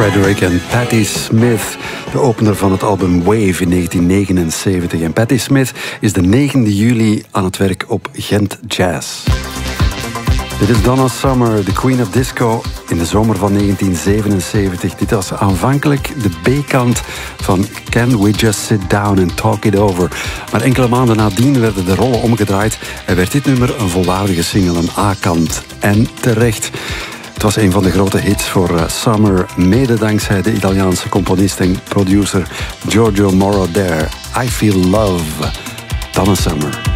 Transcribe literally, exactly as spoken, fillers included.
Frederick en Patti Smith, de opener van het album Wave in negentien negenenzeventig. En Patti Smith is de negende juli aan het werk op Gent Jazz. Dit is Donna Summer, de Queen of Disco, in de zomer van negentien zevenenzeventig. Dit was aanvankelijk de B-kant van Can We Just Sit Down and Talk It Over. Maar enkele maanden nadien werden de rollen omgedraaid en werd dit nummer een volwaardige single, een A-kant. En terecht. Het was een van de grote hits voor uh, Summer, mede dankzij de Italiaanse componist en producer Giorgio Moroder. I Feel Love, Donna Summer.